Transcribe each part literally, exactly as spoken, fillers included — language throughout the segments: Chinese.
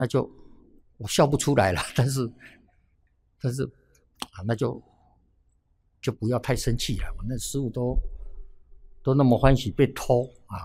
那就我笑不出来了，但是但是啊，那就就不要太生气了。我那师父都都那么欢喜被偷啊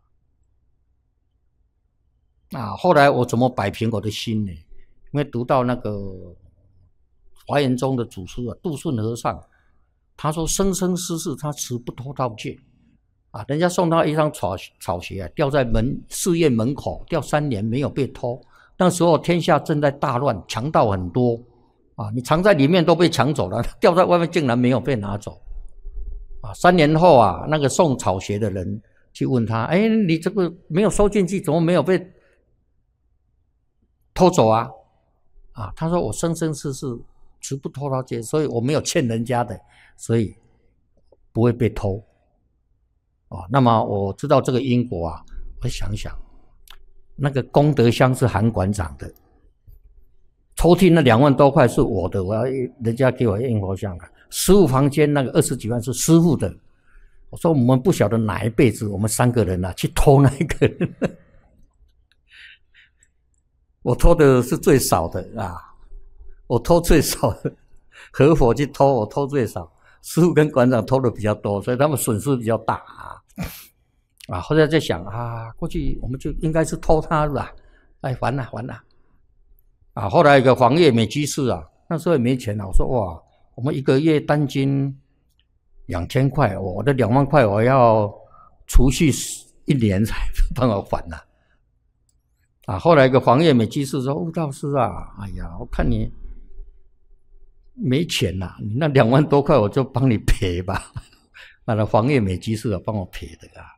啊！后来我怎么摆平我的心呢？因为读到那个华严宗的祖师啊，杜顺和尚，他说生生世世他持不偷盗戒啊，人家送他一双草草鞋啊，掉在门寺院门口，掉三年没有被偷。那时候天下正在大乱，强盗很多啊，你藏在里面都被抢走了，掉在外面竟然没有被拿走啊！三年后啊，那个送草鞋的人去问他，哎，你这个没有收进去，怎么没有被偷走啊？啊，他说我生生世世持不偷盗戒，所以我没有欠人家的，所以不会被偷。啊，那么我知道这个因果啊，我想想，那个功德箱是韩馆长的，抽屉那两万多块是我的，我要人家给我印佛像的。师父房间那个二十几万是师父的。我说我们不晓得哪一辈子我们三个人啊去偷那一个人。我偷的是最少的啊，我偷最少的，合伙去偷，我偷最少。师父跟馆长偷的比较多，所以他们损失比较大啊。啊，后来在想啊，过去我们就应该是偷他的，哎，完了完了。啊，后来一个黄叶美居士啊，那时候也没钱了，我说哇，我们一个月单金两千块，我的两万块我要储蓄一年才帮我还了。啊，后来一个黄叶美居士说，悟道师啊，哎呀，我看你没钱啦、啊，你那两万多块我就帮你赔吧。那个黄叶美居士啊，帮我赔的啊。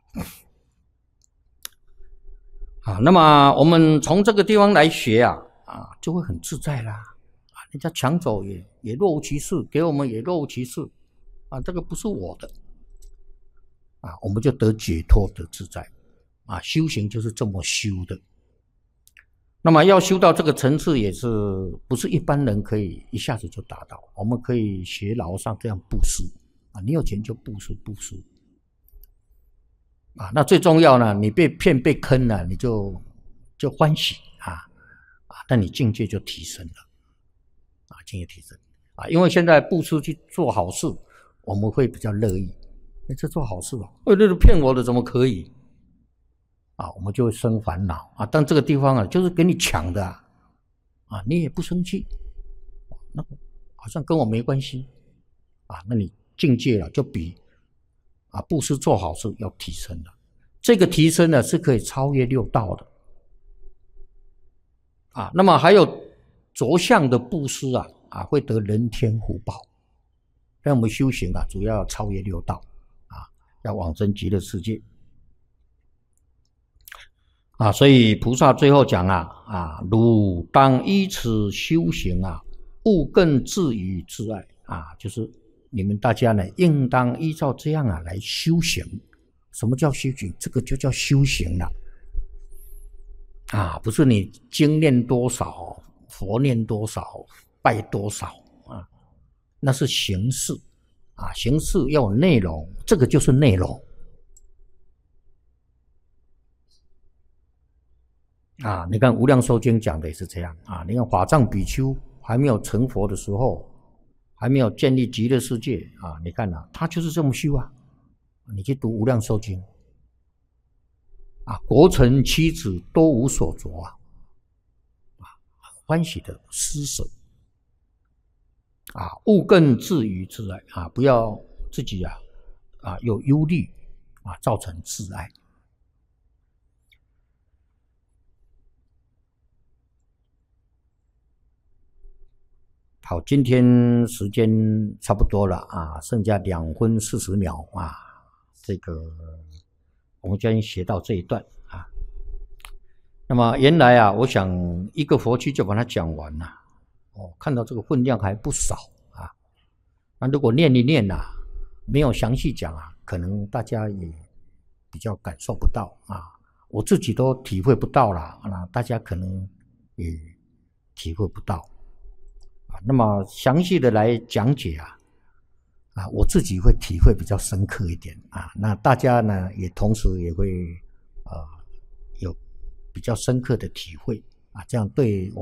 啊，那么我们从这个地方来学啊，啊，就会很自在啦。啊，人家抢走也也若无其事，给我们也若无其事。啊，这个不是我的。啊，我们就得解脱得自在。啊，修行就是这么修的。那么要修到这个层次，也是不是一般人可以一下子就达到？我们可以学老上这样布施啊，你有钱就布施布施啊。那最重要呢，你被骗被坑了，你就就欢喜啊啊，但你境界就提升了啊，境界提升啊。因为现在布施去做好事，我们会比较乐意。哎，这做好事哦，哎，那是骗我的，怎么可以？啊，我们就会生烦恼啊。但这个地方啊，就是给你抢的啊，啊，你也不生气，那好像跟我没关系啊。那你境界了就比啊布施做好事要提升了。这个提升呢是可以超越六道的啊。那么还有着相的布施啊，啊会得人天福报。那我们修行啊，主要要超越六道啊，要往生极乐世界。啊，所以菩萨最后讲啊啊，汝当依此修行啊，勿更自于自爱啊，就是你们大家呢，应当依照这样啊来修行。什么叫修行？这个就叫修行了啊，不是你经念多少，佛念多少，拜多少啊，那是形式啊，形式要有内容，这个就是内容。啊，你看《无量寿经》讲的也是这样啊。你看法藏比丘还没有成佛的时候，还没有建立极乐世界啊，你看啊，他就是这么修啊。你去读《无量寿经》啊，国臣妻子都无所着啊，啊，欢喜的施舍啊，勿更自于自爱啊，不要自己啊啊有忧虑啊，造成自爱。好，今天时间差不多了啊，剩下两分四十秒啊，这个我们先学到这一段啊。那么原来啊，我想一个佛区就把它讲完了，哦，看到这个分量还不少啊。那如果念一念啊，没有详细讲啊，可能大家也比较感受不到啊，我自己都体会不到了，那大家可能也体会不到。那么详细的来讲解啊，啊，我自己会体会比较深刻一点啊。那大家呢，也同时也会呃有比较深刻的体会啊，这样对我